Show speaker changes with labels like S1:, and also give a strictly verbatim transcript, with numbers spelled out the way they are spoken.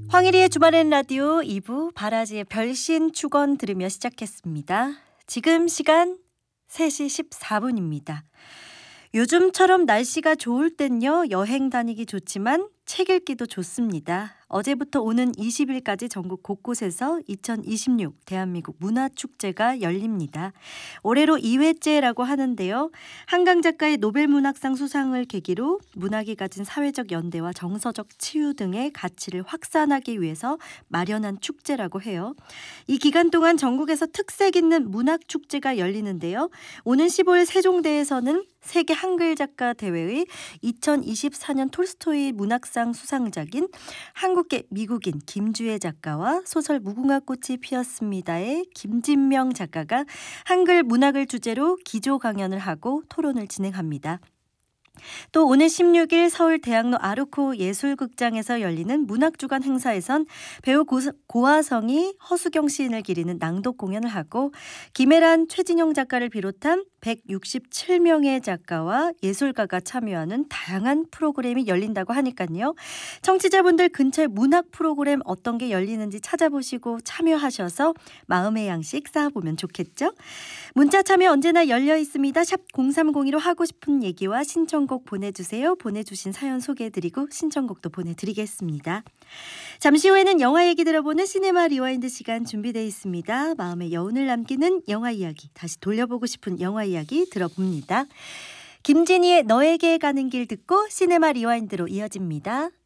S1: 황일희의 주말엔 라디오 이 부 바라지의 별신 축원 들으며 시작했습니다. 지금 시간 세 시 십사 분입니다. 요즘처럼 날씨가 좋을 땐요 여행 다니기 좋지만 책 읽기도 좋습니다. 어제부터 오는 이십 일까지 전국 곳곳에서 이천이십육 대한민국 문화축제가 열립니다. 올해로 이 회째라고 하는데요. 한강 작가의 노벨문학상 수상을 계기로 문학이 가진 사회적 연대와 정서적 치유 등의 가치를 확산하기 위해서 마련한 축제라고 해요. 이 기간 동안 전국에서 특색 있는 문학축제가 열리는데요. 오는 십오 일 세종대에서는 세계 한글 작가 대회의 이천이십사 년 톨스토이 문학상 수상작인 한국계 미국인 김주혜 작가와 소설 무궁화꽃이 피었습니다의 김진명 작가가 한글 문학을 주제로 기조 강연을 하고 토론을 진행합니다. 또 오늘 십육 일 서울 대학로 아르코 예술극장에서 열리는 문학주간 행사에선 배우 고, 고화성이 허수경 시인을 기리는 낭독 공연을 하고 김혜란, 최진영 작가를 비롯한 백육십칠 명의 작가와 예술가가 참여하는 다양한 프로그램이 열린다고 하니까요. 청취자분들 근처에 문학 프로그램 어떤 게 열리는지 찾아보시고 참여하셔서 마음의 양식 쌓아보면 좋겠죠? 문자 참여 언제나 열려 있습니다. 샵 공삼공이로 하고 싶은 얘기와 신청곡 보내주세요. 보내주신 사연 소개해드리고 신청곡도 보내드리겠습니다. 잠시 후에는 영화 얘기 들어보는 시네마 리와인드 시간 준비되어 있습니다. 마음의 여운을 남기는 영화 이야기, 다시 돌려보고 싶은 영화 이야기 들어봅니다. 김진희의 너에게 가는 길 듣고 시네마 리와인드로 이어집니다.